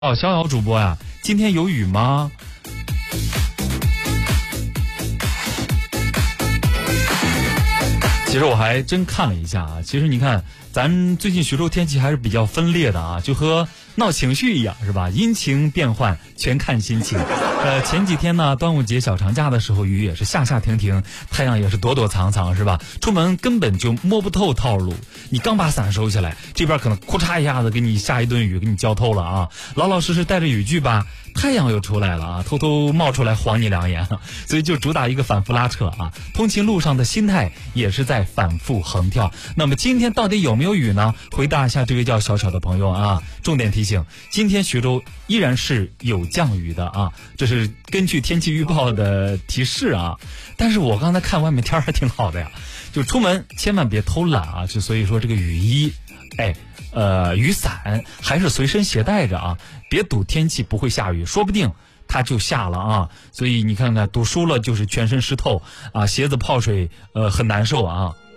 哦，逍遥主播呀，今天有雨吗？其实我还真看了一下啊，其实你看，咱最近徐州天气还是比较分裂的啊，就和闹情绪一样，是吧？阴晴变幻，全看心情。前几天呢，端午节小长假的时候，雨也是下下停停，太阳也是躲躲藏藏，是吧？出门根本就摸不透套路。你刚把伞收起来，这边可能咔嚓一下子给你下一顿雨，给你浇透了啊！老老实实带着雨具吧，太阳又出来了啊，偷偷冒出来晃你两眼，所以就主打一个反复拉扯啊。通勤路上的心态也是在反复横跳。那么今天到底有没有雨呢？回答一下这位叫小小的朋友啊。重点提醒，今天徐州依然是有降雨的啊，这是根据天气预报的提示啊。但是我刚才看外面天还挺好的呀，就出门千万别偷懒啊，就所以说这个雨衣，雨伞还是随身携带着啊，别赌天气不会下雨，说不定它就下了啊。所以你看看，赌输了就是全身湿透啊，鞋子泡水很难受啊。